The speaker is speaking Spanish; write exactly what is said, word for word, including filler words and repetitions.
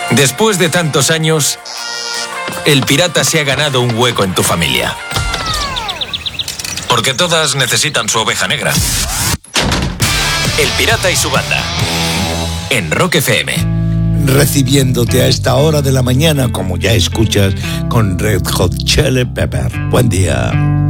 Después de tantos años, el pirata se ha ganado un hueco en tu familia. Porque todas necesitan su oveja negra. El pirata y su banda. En Rock F M. Recibiéndote a esta hora de la mañana, como ya escuchas, con Red Hot Chili Pepper. Buen día.